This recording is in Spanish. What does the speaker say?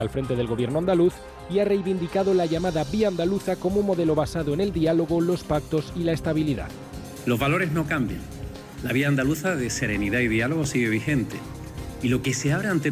al frente del gobierno andaluz y ha reivindicado la llamada vía andaluza como un modelo basado en el diálogo, los pactos y la estabilidad. Los valores no cambian. La vía andaluza de serenidad y diálogo sigue vigente. Y lo que se abre ante